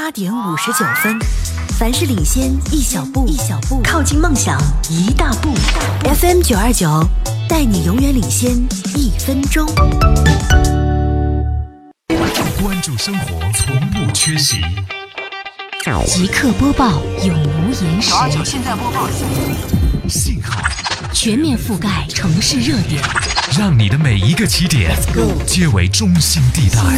8:59，凡事领先一小步，靠近梦想一大步。FM 929，带你永远领先1分钟。 关注生活，从不缺席。 即刻播报，永无延时。 现在播报。 信号全面覆盖城市热点， 让你的每一个起点皆为中心地带。